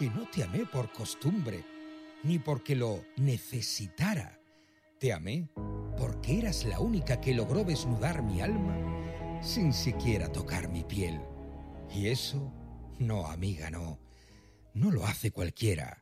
que no te amé por costumbre, ni porque lo necesitara. Te amé porque eras la única que logró desnudar mi alma sin siquiera tocar mi piel. Y eso, no, amiga, no lo hace cualquiera.